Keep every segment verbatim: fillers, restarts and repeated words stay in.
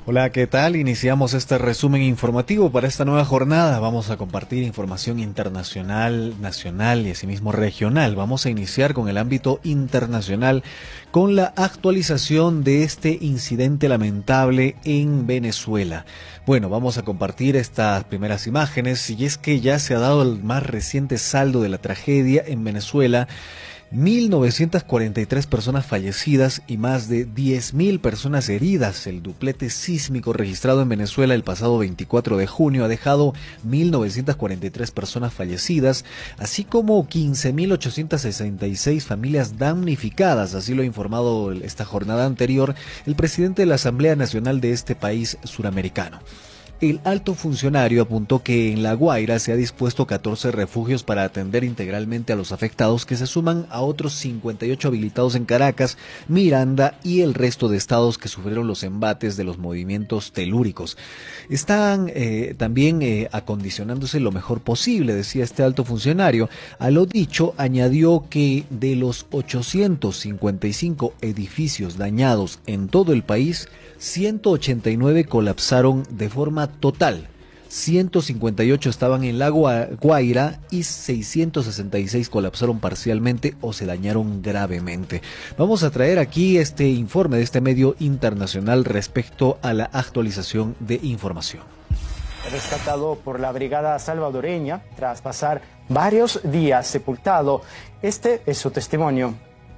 Hola, ¿qué tal? Iniciamos este resumen informativo para esta nueva jornada. Vamos a compartir información internacional, nacional y asimismo regional. Vamos a iniciar con el ámbito internacional con la actualización de este incidente lamentable en Venezuela. Bueno, vamos a compartir estas primeras imágenes y es que ya se ha dado el más reciente saldo de la tragedia en Venezuela. mil novecientas cuarenta y tres personas fallecidas y más de diez mil personas heridas. El duplete sísmico registrado en Venezuela el pasado veinticuatro de junio ha dejado mil novecientas cuarenta y tres personas fallecidas, así como quince mil ochocientas sesenta y seis familias damnificadas. Así lo ha informado esta jornada anterior el presidente de la Asamblea Nacional de este país suramericano. El alto funcionario apuntó que en La Guaira se ha dispuesto catorce refugios para atender integralmente a los afectados, que se suman a otros cincuenta y ocho habilitados en Caracas, Miranda y el resto de estados que sufrieron los embates de los movimientos telúricos. Están eh, también eh, acondicionándose lo mejor posible, decía este alto funcionario. A lo dicho, añadió que de los ochocientos cincuenta y cinco edificios dañados en todo el país, ciento ochenta y nueve colapsaron de forma total, ciento cincuenta y ocho estaban en La Guaira y seiscientos sesenta y seis colapsaron parcialmente o se dañaron gravemente. Vamos a traer aquí este informe de este medio internacional respecto a la actualización de información. Rescatado por la brigada salvadoreña tras pasar varios días sepultado, este es su testimonio.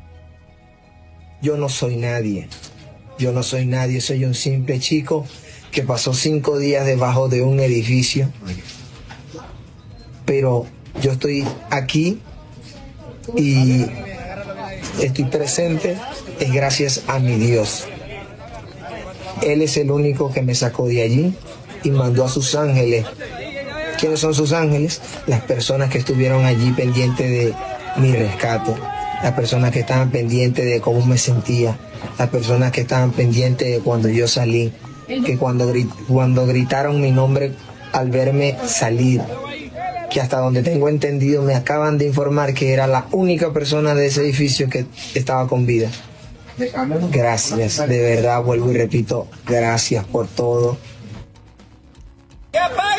Yo no soy nadie. Yo no soy nadie, soy un simple chico que pasó cinco días debajo de un edificio. Pero yo estoy aquí y estoy presente, es gracias a mi Dios. Él es el único que me sacó de allí y mandó a sus ángeles. ¿Quiénes son sus ángeles? Las personas que estuvieron allí pendientes de mi rescate, las personas que estaban pendientes de cómo me sentía, las personas que estaban pendientes de cuando yo salí, que cuando, grit, cuando gritaron mi nombre al verme salir, que hasta donde tengo entendido me acaban de informar que era la única persona de ese edificio que estaba con vida. Gracias, de verdad, vuelvo y repito, gracias por todo.